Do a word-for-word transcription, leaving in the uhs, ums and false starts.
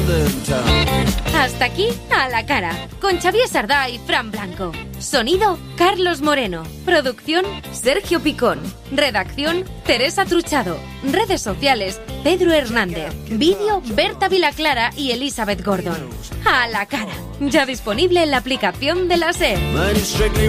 Hasta aquí A la Cara, con Xavier Sardá y Fran Blanco. Sonido, Carlos Moreno. Producción, Sergio Picón. Redacción, Teresa Truchado. Redes sociales, Pedro Hernández. Vídeo, Berta Vilaclara y Elizabeth Gordon. A la Cara, ya disponible en la aplicación de la SER.